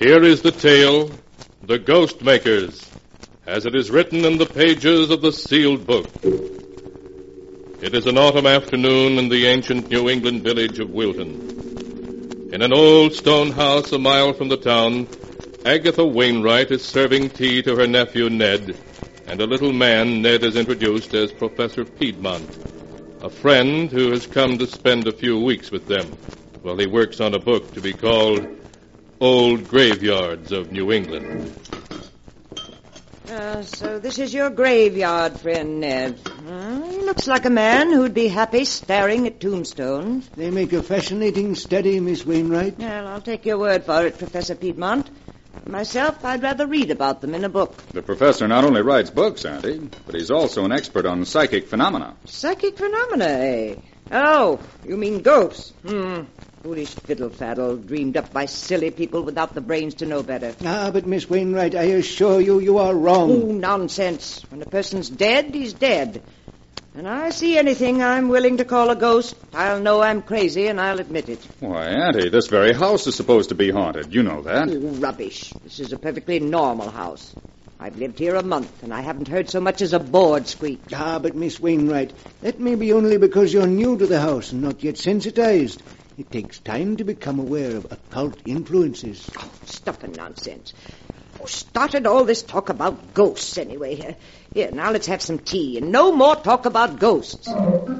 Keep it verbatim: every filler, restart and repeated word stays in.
Here is the tale, The Ghost Makers, as it is written in the pages of the sealed book. It is an autumn afternoon in the ancient New England village of Wilton. In an old stone house a mile from the town, Agatha Wainwright is serving tea to her nephew Ned, and a little man Ned has introduced as Professor Piedmont, a friend who has come to spend a few weeks with them while he works on a book to be called Old Graveyards of New England. Uh, so this is your graveyard, friend Ned. Uh, he looks like a man who'd be happy staring at tombstones. They make a fascinating study, Miss Wainwright. Well, I'll take your word for it, Professor Piedmont. Myself, I'd rather read about them in a book. The professor not only writes books, Auntie, but he's also an expert on psychic phenomena. Psychic phenomena, eh? Oh, you mean ghosts. Hmm. Foolish fiddle-faddle, dreamed up by silly people without the brains to know better. Ah, but Miss Wainwright, I assure you, you are wrong. Oh, nonsense. When a person's dead, he's dead. When I see anything I'm willing to call a ghost, I'll know I'm crazy, and I'll admit it. Why, Auntie, this very house is supposed to be haunted. You know that. Oh, rubbish. This is a perfectly normal house. I've lived here a month, and I haven't heard so much as a board squeak. Ah, but Miss Wainwright, that may be only because you're new to the house and not yet sensitized. It takes time to become aware of occult influences. Oh, stuff and nonsense. Who started all this talk about ghosts, anyway? Here, now let's have some tea, and no more talk about ghosts.